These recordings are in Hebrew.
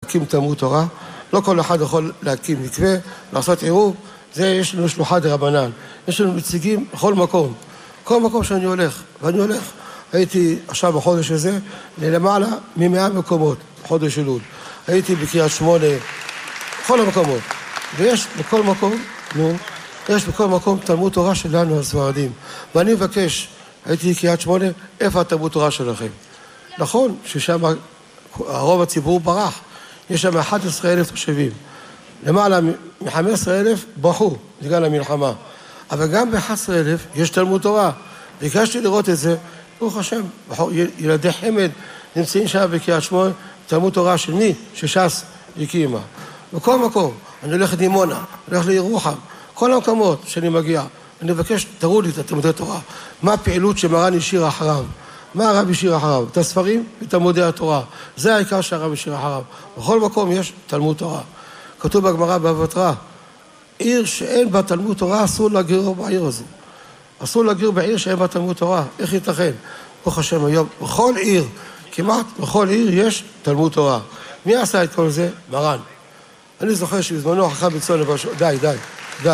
להקים תלמוד תורה, לא כל אחד יכול להקים מקווה, לעשות עירוב, זה יש לנו שלוחה דרבנן, יש לנו נציגים בכל מקום, כל מקום שאני הולך, ואני הולך, הייתי עכשיו בחודש הזה, למעלה מ100 מקומות, חודש אלול, הייתי בקריית שמונה, בכל המקומות, ויש בכל מקום, יש בכל מקום תלמוד תורה שלנו הספרדים, ואני מבקש, הייתי בקריית שמונה, איפה התלמוד תורה שלכם? נכון ששם הרוב הציבור ברח, יש שם 11,000 תושבים, למעלה מ-15,000 ברחו בגלל המלחמה, אבל גם ב-11,000 יש תלמוד תורה, ביקשתי לראות את זה, ברוך השם, ילדי חמד נמצאים שם בקריית שמונה, תלמוד תורה של מי? שש"ס הקימה. בכל מקום, אני הולך לדימונה, אני הולך לירוחם, כל המקומות שאני מגיע, אני מבקש, תראו לי את תלמודי תורה, מה הפעילות שמרן השאיר אחריו, מה הרב השאיר אחריו? את הספרים ותלמודי התורה, זה העיקר שהרב השאיר אחריו. בכל מקום יש תלמוד תורה. כתוב בגמרא בבא בתרא, עיר שאין בה תלמוד תורה, אסור להגיר בעיר הזו. אסור להגיר בעיר שאין בה תלמוד תורה. איך ייתכן? ברוך השם היום, בכל עיר, כמעט בכל עיר יש תלמוד תורה. מי עשה את כל זה? מרן. אני זוכר שבזמנו חכם מצאן אבא שאול, די.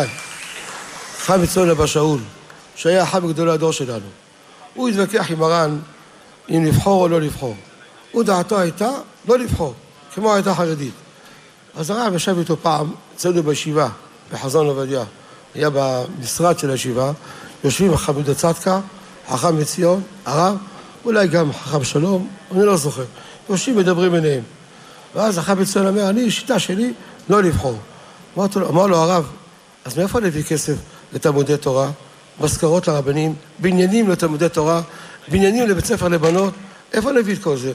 חכם מצאן אבא שאול, שהיה אחד מגדולי הדור שלנו. הוא התווכח עם מרן אם לבחור או לא לבחור. הוא דעתו הייתה לא לבחור, כמו הייתה חרדית. אז הרב ישב איתו פעם, אצלנו בישיבה, בחזון עובדיה, היה במשרד של הישיבה, יושבים חכם יהודה צדקה, חכם מציון, הרב, אולי גם חכם שלום, אני לא זוכר. יושבים מדברים ביניהם. ואז חכם מציון אומר, אני, שיטה שלי, לא לבחור. אמר לו הרב, אז מאיפה נביא כסף לתלמודי תורה? מזכרות לרבנים, בניינים לתלמודי תורה, בניינים לבית ספר לבנות, איפה נביא את כל זה?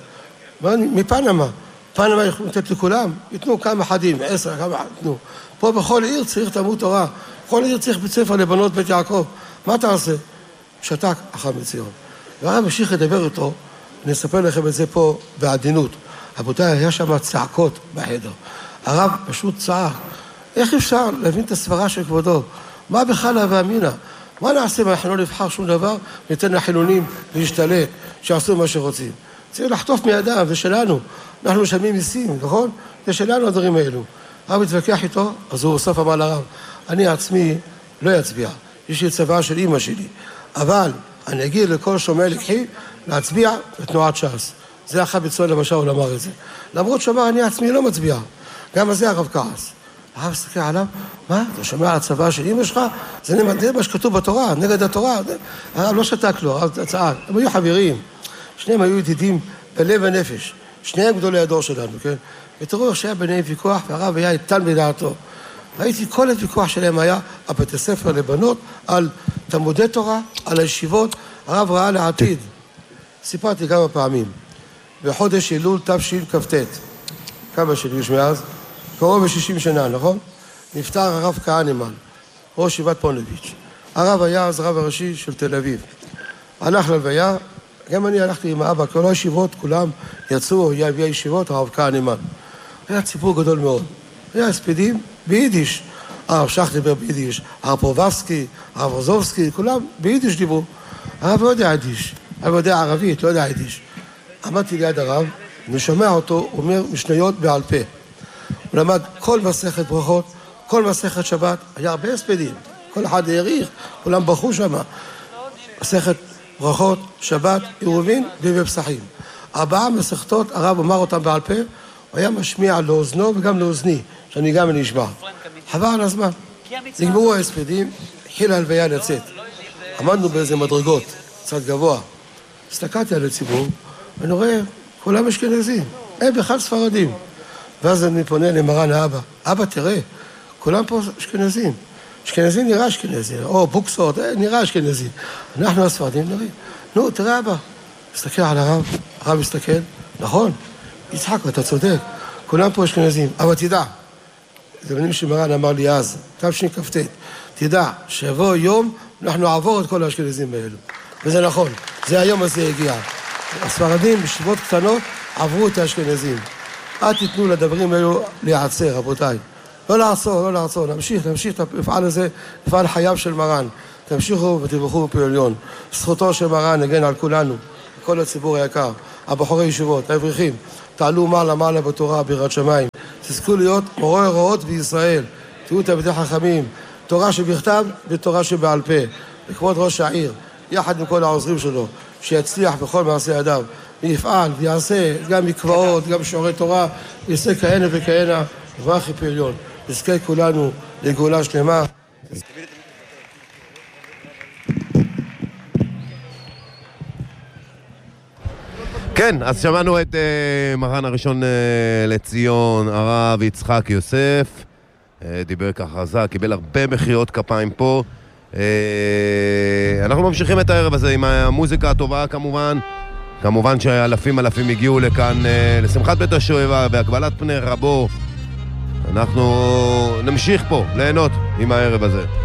מפנמה. פנמה יכולים לתת לכולם, ייתנו כמה אחדים, 10, כמה ייתנו. פה בכל עיר צריך תלמוד תורה, בכל עיר צריך בית ספר לבנות בית יעקב. מה אתה עושה? שתק אחר מציון. והרב המשיך לדבר איתו, אני אספר לכם את זה פה בעדינות. רבותיי, היה שם צעקות בחדר. הרב פשוט צעק. איך אפשר להבין את הסברה של כבודו? מה בכלל הווה אמינא? מה נעשה אם אנחנו לא נבחר שום דבר, ניתן לחילונים להשתלט, שיעשו מה שרוצים? צריך לחטוף מידם, זה שלנו. אנחנו משלמים מיסים, נכון? זה שלנו הדברים האלו. הרב התווכח איתו, אז הוא בסוף אמר לרב, אני עצמי לא אצביע. יש לי צבא של אמא שלי. אבל אני אגיד לכל שומע לקחי להצביע בתנועת ש"ס. זה אחת בצורה למשל, הוא אמר את זה. למרות שאמר, אני עצמי לא מצביע. גם על זה הרב כעס. הרב הסתכל עליו, מה? אתה שומע על הצבא של אמא שלך? זה מה שכתוב בתורה, נגד התורה. הרב לא שתק לו, הרב צעק. הם היו חברים. שניהם היו ידידים בלב הנפש. שניהם גדולי הדור שלנו, כן? ותראו איך שהיה ביניהם ויכוח, והרב היה איתן בדעתו. ראיתי כל הוויכוח שלהם היה על בתי ספר לבנות, על תלמודי תורה, על הישיבות. הרב ראה לעתיד. סיפרתי כמה פעמים. בחודש אלול תשכ"ט. כמה שלי יש מאז? קרוב ב-60 שנה, נכון? נפטר הרב כהנמן, ראש ישיבת פוניבז'. הרב היה אז רב הראשי של תל אביב. הלך ללוויה, גם אני הלכתי עם האבא, כל הישיבות, כולם יצאו, יביאו ישיבות, הרב כהנמן. היה ציבור גדול מאוד. היה הספדים ביידיש. הרב שך דיבר ביידיש, הרב פרובסקי, הרב רזובסקי, כולם ביידיש דיברו. הרב לא יודע יידיש, הרב יודע ערבית, לא יודע יידיש. עמדתי ליד הרב, אני שומע אותו, הוא אומר משניות בעל פה. הוא למד כל מסכת ברכות, כל מסכת שבת, היה הרבה הספדים, כל אחד העריך, כולם בחרו שם. מסכת ברכות, שבת, עירובין ובפסחים. 4 מסכתות, הרב אמר אותם בעל פה, הוא היה משמיע לאוזנו וגם לאוזני, שאני גם נשמע. חבל על הזמן. נגמרו ההספדים, התחילה הלוויה לצאת. עמדנו באיזה מדרגות, קצת גבוה. הסתכלתי על הציבור, ואני רואה, כולם אשכנזים, הם בכלל ספרדים. ואז אני פונה למרן האבא, אבא תראה, כולם פה אשכנזים. אשכנזים נראה אשכנזים, או בוקסות, נראה אשכנזים. אנחנו הספרדים נראים. נו, תראה אבא. מסתכל על הרב, הרב מסתכל, נכון, יצחק, אתה צודק, כולם פה אשכנזים, אבל תדע, זה בנים שמרן אמר לי אז, תשכ"ט, תדע, שיבוא יום, אנחנו נעבור את כל האשכנזים האלו. וזה נכון, זה היום הזה הגיע. הספרדים בשבועות קטנות עברו את האשכנזים. אל תיתנו לדברים האלו להיעצר, רבותיי. לא לעצור, נמשיך את המפעל הזה, מפעל חייו של מרן. תמשיכו ותברכו בפי עליון. זכותו של מרן נגן על כולנו, כל הציבור היקר, הבחורי ישיבות, האברכים. תעלו מעלה בתורה ביראת שמיים. תזכו להיות מורה הוראות בישראל. תהיו תלמידי חכמים, תורה שבכתב ותורה שבעל פה. לכבוד ראש העיר, יחד עם כל העוזרים שלו, שיצליח בכל מעשה ידיו, ויפעל ויעשה גם מקוואות, גם שיעורי תורה, ויעשה כהנה וכהנה, יברך יפה עליון. נזכה כולנו לגאולה שלמה. כן, אז שמענו את מרן הראשון לציון, הרב יצחק יוסף, דיבר ככה חזק, קיבל הרבה מחיאות כפיים פה. אנחנו ממשיכים את הערב הזה עם המוזיקה הטובה כמובן. כמובן שאלפים הגיעו לכאן לשמחת בית השואבה והגבלת פני רבו. אנחנו נמשיך פה ליהנות עם הערב הזה.